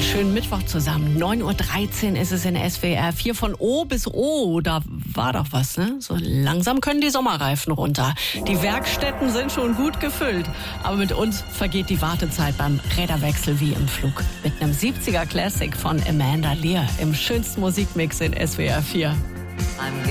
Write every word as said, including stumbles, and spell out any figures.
schönen Mittwoch zusammen. neun Uhr dreizehn ist es in S W R vier. Von O bis O, da war doch was, ne? So langsam können die Sommerreifen runter. Die Werkstätten sind schon gut gefüllt. Aber mit uns vergeht die Wartezeit beim Räderwechsel wie im Flug. Mit einem siebziger Classic von Amanda Lear im schönsten Musikmix in S W R vier.